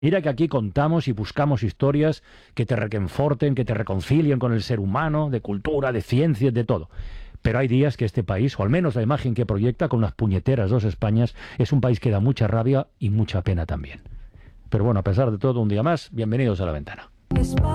Mira que aquí contamos y buscamos historias que te reconforten, que te reconcilien con el ser humano, de cultura, de ciencias, de todo. Pero hay días que este país, o al menos la imagen que proyecta con unas puñeteras dos Españas, es un país que da mucha rabia y mucha pena también. Pero bueno, a pesar de todo, un día más, bienvenidos a La Ventana.